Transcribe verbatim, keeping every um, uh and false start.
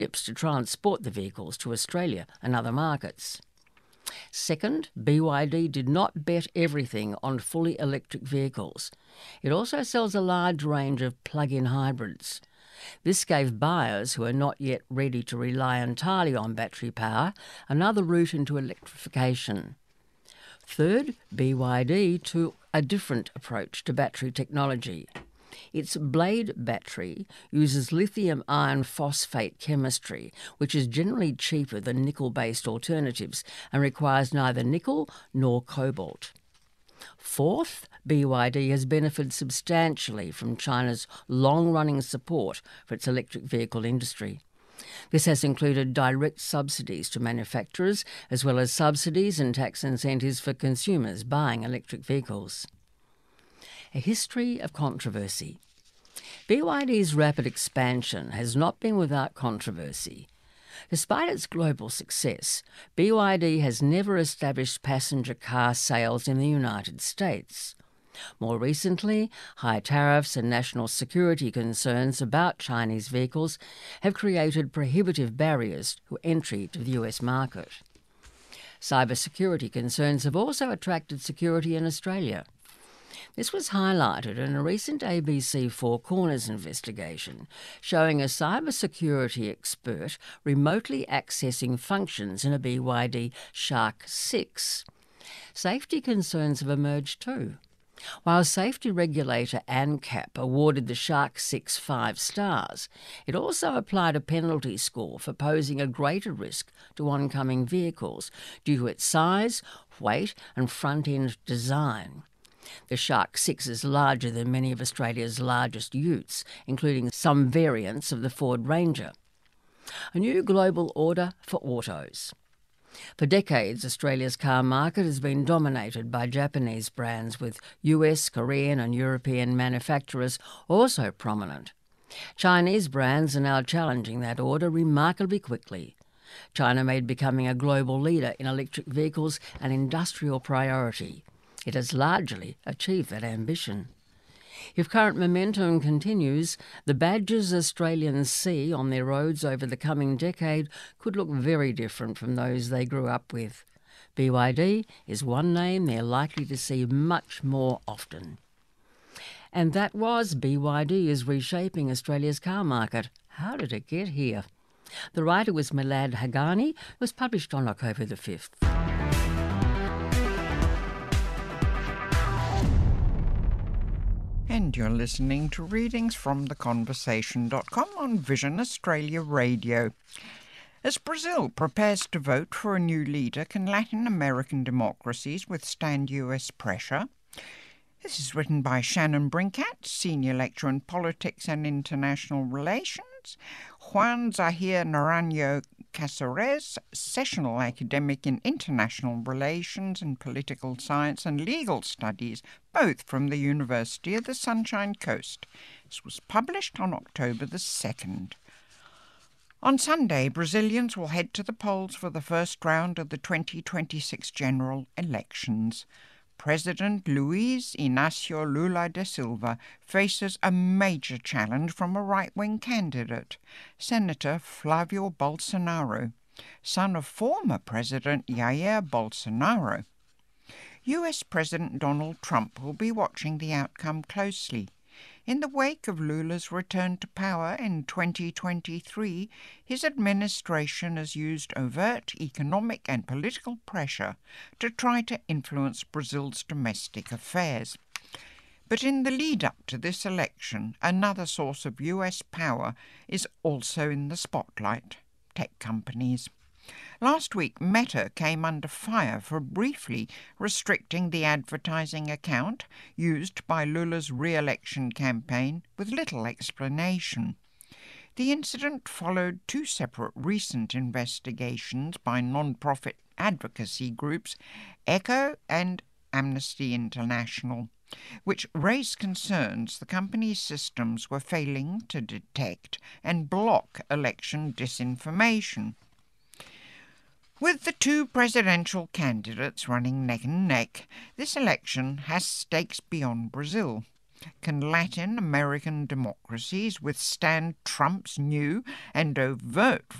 ships to transport the vehicles to Australia and other markets. Second, B Y D did not bet everything on fully electric vehicles. It also sells a large range of plug-in hybrids. This gave buyers who are not yet ready to rely entirely on battery power another route into electrification. Third, B Y D took a different approach to battery technology. Its Blade battery uses lithium iron phosphate chemistry, which is generally cheaper than nickel-based alternatives and requires neither nickel nor cobalt. Fourth, B Y D has benefited substantially from China's long-running support for its electric vehicle industry. This has included direct subsidies to manufacturers, as well as subsidies and tax incentives for consumers buying electric vehicles. A history of controversy. B Y D's rapid expansion has not been without controversy. Despite its global success, B Y D has never established passenger car sales in the United States. More recently, high tariffs and national security concerns about Chinese vehicles have created prohibitive barriers to entry to the U S market. Cybersecurity concerns have also attracted security in Australia. This was highlighted in a recent A B C Four Corners investigation, showing a cybersecurity expert remotely accessing functions in a B Y D Shark six. Safety concerns have emerged too. While safety regulator ANCAP awarded the Shark six five stars, it also applied a penalty score for posing a greater risk to oncoming vehicles due to its size, weight and front-end design. The Shark six is larger than many of Australia's largest utes, including some variants of the Ford Ranger. A new global order for autos. For decades, Australia's car market has been dominated by Japanese brands, with U S, Korean and European manufacturers also prominent. Chinese brands are now challenging that order remarkably quickly. China made becoming a global leader in electric vehicles an industrial priority. It has largely achieved that ambition. If current momentum continues, the badges Australians see on their roads over the coming decade could look very different from those they grew up with. B Y D is one name they're likely to see much more often. And that was B Y D is reshaping Australia's car market. How did it get here? The writer was Milad Haghani. It was published on October the fifth. And you're listening to readings from the conversation dot com on Vision Australia Radio. As Brazil prepares to vote for a new leader, can Latin American democracies withstand U S pressure? This is written by Shannon Brincat, Senior Lecturer in Politics and International Relations, Juan Zahir Naranjo Caceres, Sessional Academic in International Relations and Political Science and Legal Studies, both from the University of the Sunshine Coast. This was published on October the second. On Sunday, Brazilians will head to the polls for the first round of the twenty twenty-six general elections. President Luiz Inácio Lula da Silva faces a major challenge from a right-wing candidate, Senator Flávio Bolsonaro, son of former President Jair Bolsonaro. U S President Donald Trump will be watching the outcome closely. In the wake of Lula's return to power in twenty twenty-three, his administration has used overt economic and political pressure to try to influence Brazil's domestic affairs. But in the lead-up to this election, another source of U S power is also in the spotlight: tech companies. Last week, Meta came under fire for briefly restricting the advertising account used by Lula's re-election campaign with little explanation. The incident followed two separate recent investigations by non-profit advocacy groups, Echo and Amnesty International, which raised concerns the company's systems were failing to detect and block election disinformation. With the two presidential candidates running neck and neck, this election has stakes beyond Brazil. Can Latin American democracies withstand Trump's new and overt